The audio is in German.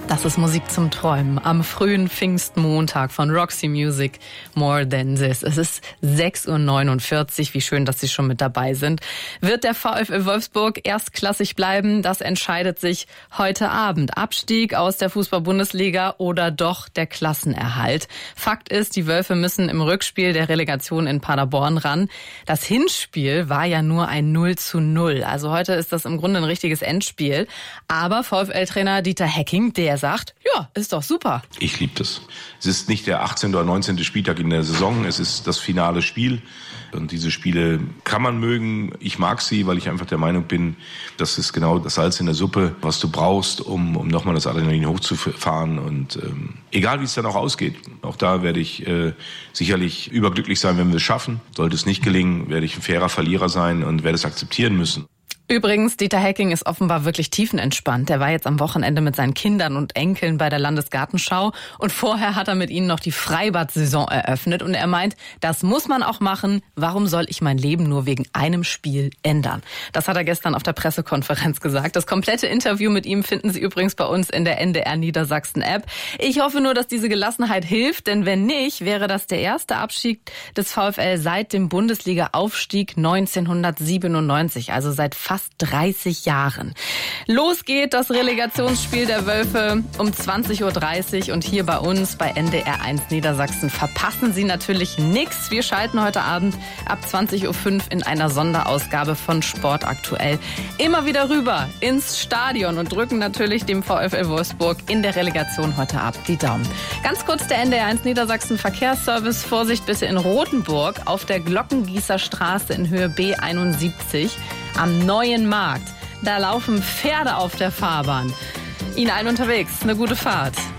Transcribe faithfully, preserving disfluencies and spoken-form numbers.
Das ist Musik zum Träumen am frühen Pfingstmontag von Roxy Music, More Than This. Es ist sechs Uhr neunundvierzig, wie schön, dass Sie schon mit dabei sind. Wird der VfL Wolfsburg erstklassig bleiben? Das entscheidet sich heute Abend. Abstieg aus der Fußball-Bundesliga oder doch der Klassenerhalt? Fakt ist, die Wölfe müssen im Rückspiel der Relegation in Paderborn ran. Das Hinspiel war ja nur ein null zu null. Also heute ist das im Grunde ein richtiges Endspiel. Aber VfL-Trainer Dieter Hecking, der sagt, ja, ist doch super. Ich liebe das. Es ist nicht der achtzehnte oder neunzehnte Spieltag in der Saison, es ist das finale Spiel. Und diese Spiele kann man mögen. Ich mag sie, weil ich einfach der Meinung bin, das ist genau das Salz in der Suppe, was du brauchst, um, um nochmal das Adrenalin hochzufahren. Und ähm, egal, wie es dann auch ausgeht, auch da werde ich äh, sicherlich überglücklich sein, wenn wir es schaffen. Sollte es nicht gelingen, werde ich ein fairer Verlierer sein und werde es akzeptieren müssen. Übrigens, Dieter Hecking ist offenbar wirklich tiefenentspannt. Er war jetzt am Wochenende mit seinen Kindern und Enkeln bei der Landesgartenschau und vorher hat er mit ihnen noch die Freibad-Saison eröffnet und er meint, das muss man auch machen. Warum soll ich mein Leben nur wegen einem Spiel ändern? Das hat er gestern auf der Pressekonferenz gesagt. Das komplette Interview mit ihm finden Sie übrigens bei uns in der N D R Niedersachsen-App. Ich hoffe nur, dass diese Gelassenheit hilft, denn wenn nicht, wäre das der erste Abstieg des VfL seit dem Bundesliga-Aufstieg neunzehnhundertsiebenundneunzig, also seit fast dreißig Jahren. Los geht das Relegationsspiel der Wölfe um zwanzig Uhr dreißig und hier bei uns bei N D R eins Niedersachsen verpassen Sie natürlich nichts. Wir schalten heute Abend ab zwanzig Uhr fünf in einer Sonderausgabe von Sport aktuell immer wieder rüber ins Stadion und drücken natürlich dem VfL Wolfsburg in der Relegation heute Abend die Daumen. Ganz kurz der N D R eins Niedersachsen Verkehrsservice. Vorsicht bitte in Rothenburg auf der Glockengießer Straße in Höhe B einundsiebzig am Neuen Markt. Da laufen Pferde auf der Fahrbahn. Ihnen allen unterwegs eine gute Fahrt.